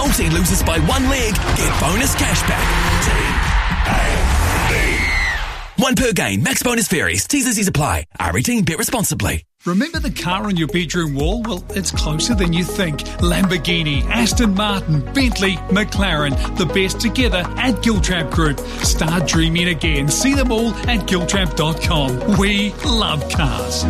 whole team loses by one leg, get bonus cash back. One per game, max bonus varies. T&Cs apply. R18, bet responsibly. Remember the car on your bedroom wall? Well, it's closer than you think. Lamborghini, Aston Martin, Bentley, McLaren, the best together at Giltrap Group. Start dreaming again. See them all at giltrap.com. We love cars.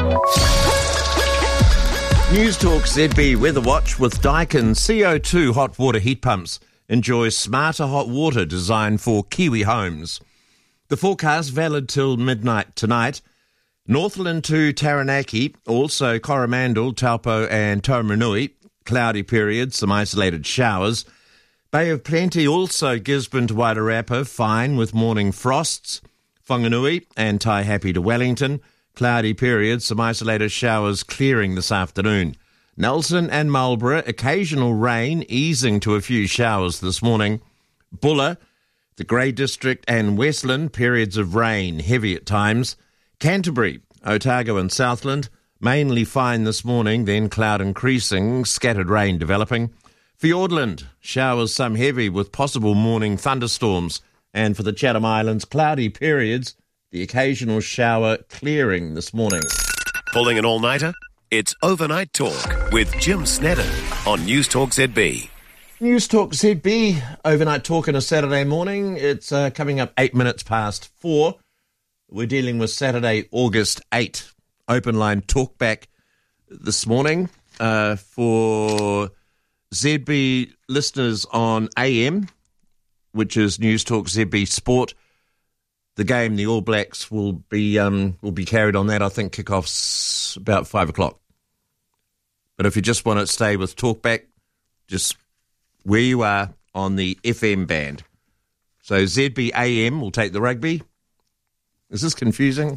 News Talk ZB Weather Watch with Daikin CO2 hot water heat pumps. Enjoy smarter hot water designed for Kiwi homes. The forecast valid till midnight tonight. Northland to Taranaki, also Coromandel, Taupo and Taumarunui, cloudy periods, some isolated showers. Bay of Plenty, also Gisborne to Wairarapa, fine with morning frosts. Whanganui and Taihape to Wellington, cloudy periods, some isolated showers clearing this afternoon. Nelson and Marlborough, occasional rain, easing to a few showers this morning. Bulla, the Grey District and Westland, periods of rain, heavy at times. Canterbury, Otago and Southland, mainly fine this morning, then cloud increasing, scattered rain developing. Fiordland, showers some heavy with possible morning thunderstorms. And for the Chatham Islands, cloudy periods, the occasional shower clearing this morning. Pulling an all-nighter? It's Overnight Talk with Jim Snedden on News Talk ZB. News Talk ZB, Overnight Talk on a Saturday morning. It's coming up 8 minutes past 4. We're dealing with Saturday, August 8. Open line talkback this morning for ZB listeners on AM, which is News Talk ZB Sport. The game, the All Blacks, will be carried on that. I think kickoff's about 5 o'clock. But if you just want to stay with talkback, just where you are on the FM band. So ZB AM will take the rugby. Is this confusing?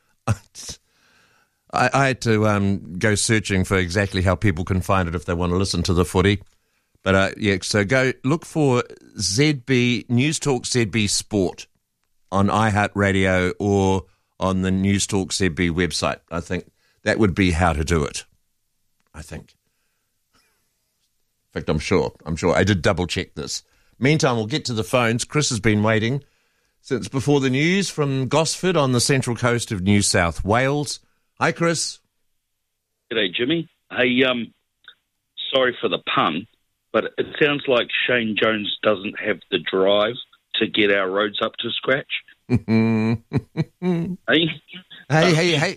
I had to go searching for exactly how people can find it if they want to listen to the footy. But so go look for ZB News Talk ZB Sport on iHeartRadio or on the News Talk ZB website. I think that would be how to do it. I think. In fact, I'm sure. I did double check this. Meantime, we'll get to the phones. Chris has been waiting since before the news from Gosford on the central coast of New South Wales. Hi, Chris. G'day, Jimmy. Hey, sorry for the pun, but it sounds like Shane Jones doesn't have the drive to get our roads up to scratch. Hey.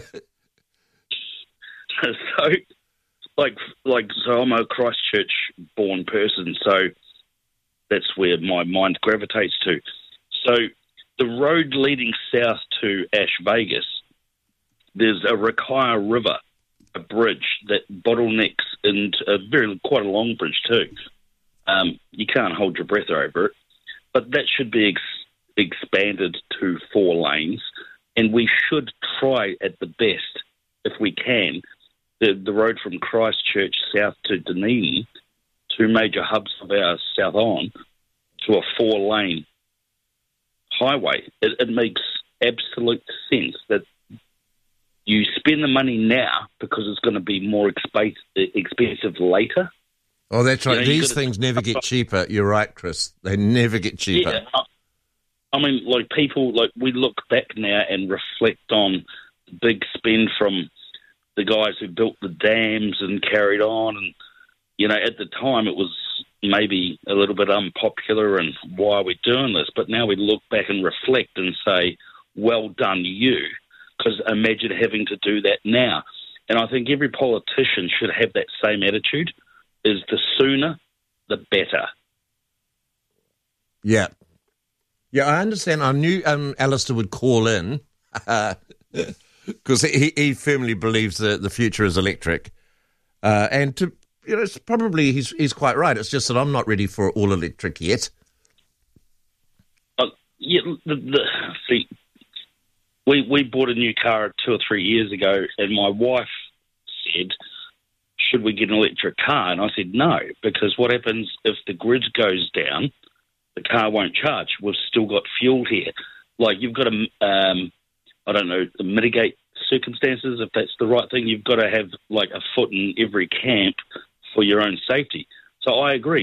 So I'm a Christchurch-born person, so that's where my mind gravitates to. So the road leading south to Ash Vegas, there's a Rakaia River, a bridge that bottlenecks into quite a long bridge too. You can't hold your breath over it, but that should be expanded to 4 lanes, and we should try at the best, if we can, the road from Christchurch south to Dunedin, 2 major hubs of our South Island, to a 4-lane highway. It makes absolute sense that you spend the money now because it's going to be more expensive later. Oh, that's right. These things never get cheaper. You're right, Chris. They never get cheaper. Yeah. I mean, we look back now and reflect on the big spend from the guys who built the dams and carried on. And, at the time it was maybe a little bit unpopular and why are we doing this? But now we look back and reflect and say, well done you, because imagine having to do that now. And I think every politician should have that same attitude, is the sooner, the better. Yeah. Yeah, I understand. I knew Alistair would call in because he firmly believes that the future is electric. And it's probably he's quite right. It's just that I'm not ready for all electric yet. See, we bought a new car 2 or 3 years ago, and my wife said, should we get an electric car? And I said no, because what happens if the grid goes down, the car won't charge. We've still got fuel here. Like, you've got to, mitigate circumstances, if that's the right thing. You've got to have, a foot in every camp for your own safety. So I agree.